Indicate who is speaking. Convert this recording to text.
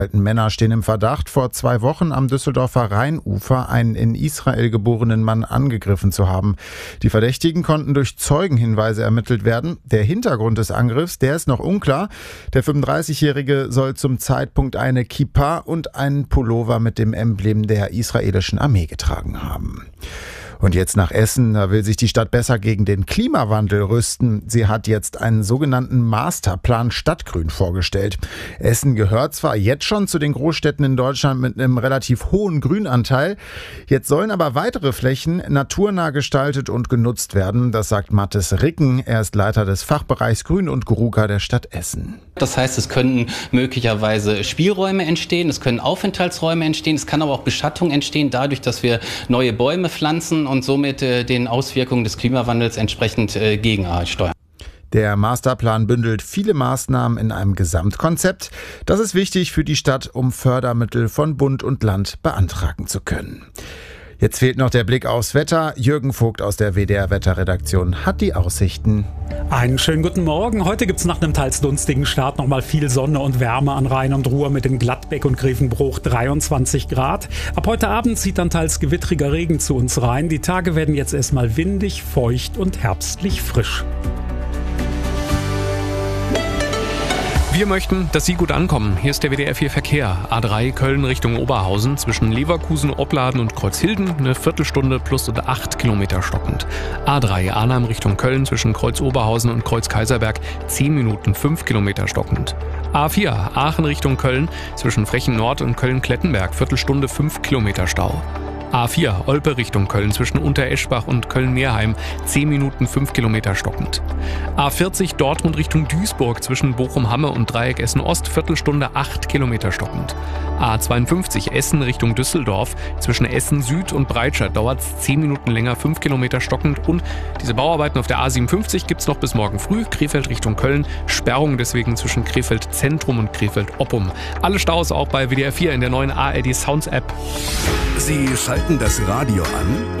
Speaker 1: Männer stehen im Verdacht, vor 2 Wochen am Düsseldorfer Rheinufer einen in Israel geborenen Mann angegriffen zu haben. Die Verdächtigen konnten durch Zeugenhinweise ermittelt werden. Der Hintergrund des Angriffs, der ist noch unklar. Der 35-Jährige soll zum Zeitpunkt eine Kippa und einen Pullover mit dem Emblem der israelischen Armee getragen haben. Und jetzt nach Essen, da will sich die Stadt besser gegen den Klimawandel rüsten. Sie hat jetzt einen sogenannten Masterplan Stadtgrün vorgestellt. Essen gehört zwar jetzt schon zu den Großstädten in Deutschland mit einem relativ hohen Grünanteil. Jetzt sollen aber weitere Flächen naturnah gestaltet und genutzt werden. Das sagt Mathis Ricken. Er ist Leiter des Fachbereichs Grün und GRUKA der Stadt Essen.
Speaker 2: Das heißt, es können möglicherweise Spielräume entstehen, es können Aufenthaltsräume entstehen, es kann aber auch Beschattung entstehen, dadurch, dass wir neue Bäume pflanzen und somit den Auswirkungen des Klimawandels entsprechend gegensteuern.
Speaker 1: Der Masterplan bündelt viele Maßnahmen in einem Gesamtkonzept. Das ist wichtig für die Stadt, um Fördermittel von Bund und Land beantragen zu können. Jetzt fehlt noch der Blick aufs Wetter. Jürgen Vogt aus der WDR-Wetterredaktion hat die Aussichten.
Speaker 3: Einen schönen guten Morgen. Heute gibt es nach einem teils dunstigen Start nochmal viel Sonne und Wärme an Rhein und Ruhr mit in Gladbeck und Grevenbruch 23 Grad. Ab heute Abend zieht dann teils gewittriger Regen zu uns rein. Die Tage werden jetzt erstmal windig, feucht und herbstlich frisch.
Speaker 4: Wir möchten, dass Sie gut ankommen. Hier ist der WDR 4 Verkehr. A3 Köln Richtung Oberhausen zwischen Leverkusen, Opladen und Kreuzhilden. Eine Viertelstunde plus 8 Kilometer stockend. A3 Arnhem Richtung Köln zwischen Kreuz Oberhausen und Kreuz Kaiserberg 10 Minuten 5 Kilometer stockend. A4 Aachen Richtung Köln zwischen Frechen Nord und Köln-Klettenberg. Viertelstunde 5 Kilometer Stau. A4 Olpe Richtung Köln zwischen Untereschbach und Köln-Meerheim 10 Minuten 5 Kilometer stockend. A40 Dortmund Richtung Duisburg zwischen Bochum-Hamme und Dreieck Essen-Ost Viertelstunde 8 Kilometer stockend. A52 Essen Richtung Düsseldorf zwischen Essen Süd und Breitscheid dauert es 10 Minuten länger 5 Kilometer stockend. Und diese Bauarbeiten auf der A57 gibt es noch bis morgen früh. Krefeld Richtung Köln, Sperrung deswegen zwischen Krefeld Zentrum und Krefeld Oppum. Alle Staus auch bei WDR 4 in der neuen ARD Sounds App.
Speaker 5: Sie schalten das Radio an